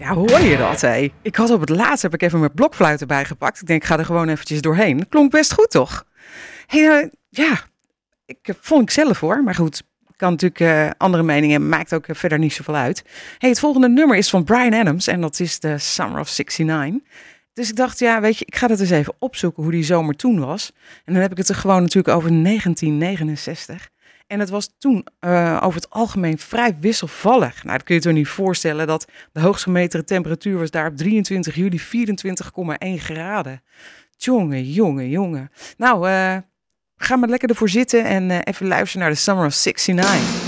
Ja, hoor je dat, hé? Ik had op het laatst, heb ik even mijn blokfluit erbij gepakt. Ik denk, ik ga er gewoon eventjes doorheen. Dat klonk best goed, toch? Hey, ja, vond ik zelf hoor. Maar goed, ik kan natuurlijk andere meningen hebben. Maakt ook verder niet zoveel uit. Hey, het volgende nummer is van Bryan Adams. En dat is de Summer of '69. Dus ik dacht, ja, weet je, ik ga dat eens even opzoeken hoe die zomer toen was. En dan heb ik het er gewoon natuurlijk over 1969. En het was toen over het algemeen vrij wisselvallig. Nou, dat kun je je toch niet voorstellen dat de hoogst gemeten temperatuur was daar op 23 juli 24,1 graden. Jongen. Nou, ga maar lekker ervoor zitten en even luisteren naar de Summer of '69.